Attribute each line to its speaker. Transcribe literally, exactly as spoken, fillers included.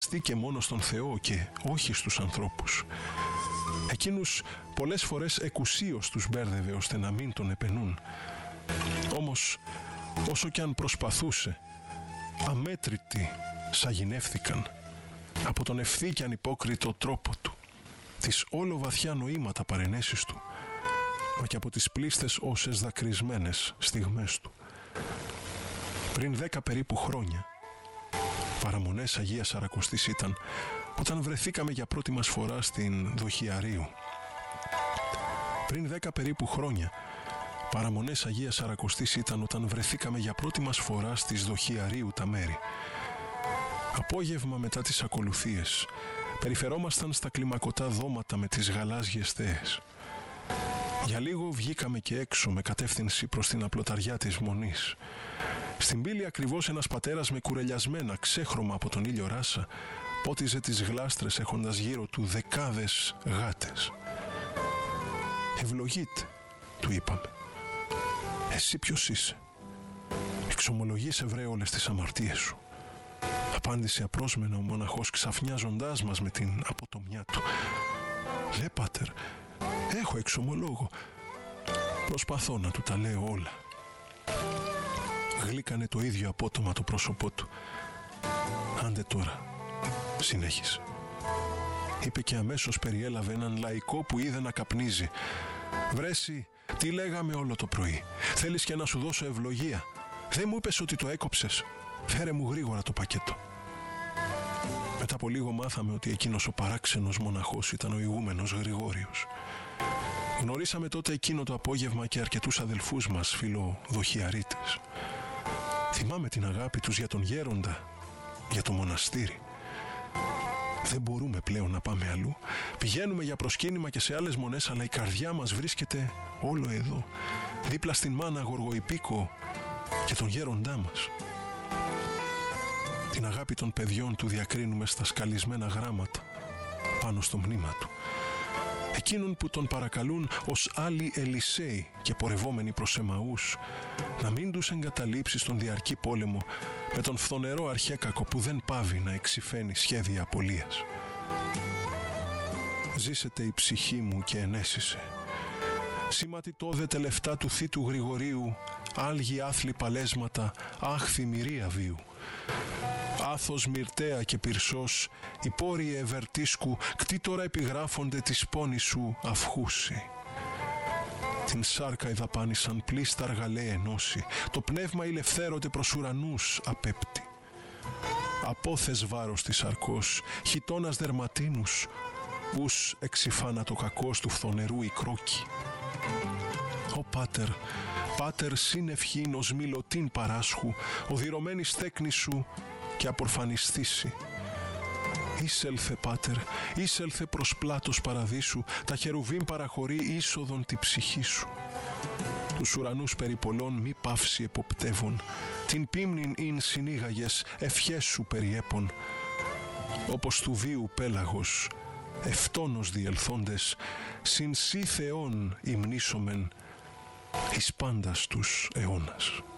Speaker 1: βασιστεί και μόνο στον Θεό και όχι στους ανθρώπους. Εκείνους πολλές φορές εκουσίως τους μπέρδευε ώστε να μην τον επενούν. Όμως όσο κι αν προσπαθούσε, αμέτρητοι σαγηνεύθηκαν από τον ευθύ και ανυπόκριτο τρόπο του, τις όλο βαθιά νοήματα παρενέσεις του, μα και από τις πλήστες όσες δακρυσμένες στιγμές του. Πριν δέκα περίπου χρόνια, παραμονές Αγίας Σαρακοστής ήταν, όταν βρεθήκαμε για πρώτη μας φορά στην Δοχιαρίου. Πριν δέκα περίπου χρόνια, παραμονές Αγίας Σαρακοστής ήταν όταν βρεθήκαμε για πρώτη μας φορά στις Δοχιαρίου τα μέρη. Απόγευμα μετά τις ακολουθίες, περιφερόμασταν στα κλιμακωτά δώματα με τις γαλάζιες θέες. Για λίγο βγήκαμε και έξω με κατεύθυνση προς την απλοταριά της Μονής. Στην πύλη ακριβώς ένας πατέρας με κουρελιασμένα ξέχρωμα από τον ήλιο ράσα πότιζε τις γλάστρες έχοντας γύρω του δεκάδες γάτες. «Ευλογείτε», του είπαμε. «Εσύ ποιος είσαι?» «Εξομολογείς, Εβραίο, όλες τις αμαρτίες σου», απάντησε απρόσμενα ο μοναχός, ξαφνιάζοντάς μας με την αποτομιά του. «Λε, πάτερ, έχω εξομολόγο». Προσπαθώ να του τα λέω όλα. Γλύκανε το ίδιο απότομα το πρόσωπό του. «Άντε τώρα», συνέχισε. Είπε και αμέσως περιέλαβε έναν λαϊκό που είδε να καπνίζει. «Βρέσει, τι λέγαμε όλο το πρωί? Θέλεις και να σου δώσω ευλογία? Δεν μου είπες ότι το έκοψες? Φέρε μου γρήγορα το πακέτο». Μετά από λίγο μάθαμε ότι εκείνος ο παράξενος μοναχός ήταν ο ηγούμενος Γρηγόριος. Γνωρίσαμε τότε εκείνο το απόγευμα και αρκετούς αδελφούς μας φιλοδοχιαρίτες. Θυμάμαι την αγάπη τους για τον γέροντα, για το μοναστήρι. Δεν μπορούμε πλέον να πάμε αλλού. Πηγαίνουμε για προσκύνημα και σε άλλες μονές, αλλά η καρδιά μας βρίσκεται όλο εδώ, δίπλα στην μάνα Γοργοϊπίκο και τον γέροντά μας. Την αγάπη των παιδιών του διακρίνουμε στα σκαλισμένα γράμματα πάνω στο μνήμα του. Εκείνον που τον παρακαλούν ως άλλοι Ελισέοι και πορευόμενοι προς Εμαούς να μην τους εγκαταλείψει στον διαρκή πόλεμο με τον φθονερό αρχέκακο που δεν πάβει να εξυφαίνει σχέδια απολίας. Ζήσεται η ψυχή μου και ενέσισε. Σηματιτώδε λεφτά του θήτου Γρηγορίου, άλγη άθλη παλέσματα, άχθη μυρία βίου. Άθος Μυρτέα και Πυρσός, οι πόροι Ευερτίσκου, κτήτορα επιγράφονται της πόνης σου αυχούση. Την σάρκα εδαπάνησαν πλήστα αργαλέ ενώση, το πνεύμα ηλευθέρονται προς ουρανούς απέπτη. Απόθες βάρος της σαρκός, χιτώνας δερματίνους, ους εξυφάνα το κακός του φθονερού η κρόκη. Ο πάτερ, πάτερ σύνευχήν ως μιλωτήν παράσχου, οδυρωμένη στέκνη σου και απορφανιστήσει. Είσελθε, πάτερ, είσελθε προς πλάτος παραδείσου, τα χερουβίμ παραχωρεί είσοδον τη ψυχή σου. Τους ουρανούς περιπολών μη παύσει εποπτεύων, την πίμνην ειν συνήγαγες, ευχές σου περιέπων. Όπως του βίου πέλαγος, ευτόνος διελθόντες, συν σύ Θεόν υμνήσομεν εις πάντας τους αιώνας.